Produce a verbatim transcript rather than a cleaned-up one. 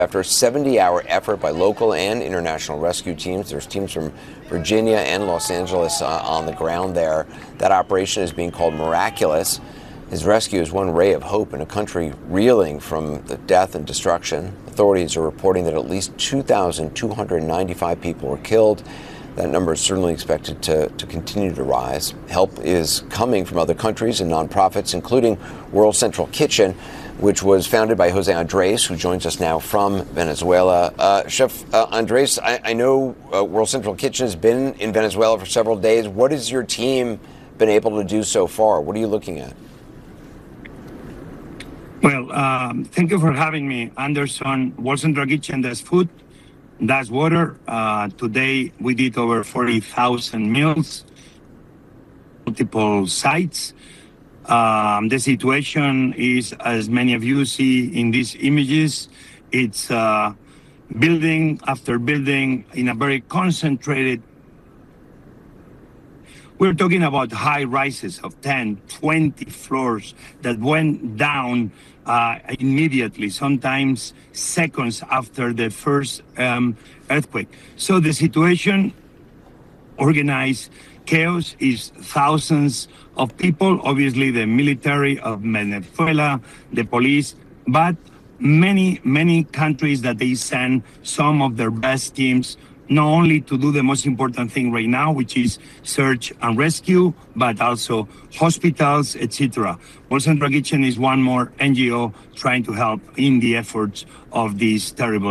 After a seventy-hour effort by local and international rescue teams, there's teams from Virginia and Los Angeles uh, on the ground there. That operation is being called Miraculous. His rescue is one ray of hope in a country reeling from the death and destruction. Authorities are reporting that at least two thousand two hundred ninety-five people were killed. That number is certainly expected to, to continue to rise. Help is coming from other countries and nonprofits, including World Central Kitchen, which was founded by Jose Andres, who joins us now from Venezuela. Uh, Chef uh, Andres, I, I know uh, World Central Kitchen has been in Venezuela for several days. What has your team been able to do so far? What are you looking at? Well, um, thank you for having me, Anderson. World Central Kitchen does food, does water. Uh, today, we did over forty thousand meals, multiple sites. Um, the situation is, as many of you see in these images, it's uh, building after building in a very concentrated. We're talking about high rises of ten, twenty floors that went down uh, immediately, sometimes seconds after the first um, earthquake. So the situation, organized chaos, is thousands of people, obviously the military of Venezuela, the police, but many, many countries that they send some of their best teams, not only to do the most important thing right now, which is search and rescue, but also hospitals, et cetera. World Central Kitchen is one more N G O trying to help in the efforts of these terrible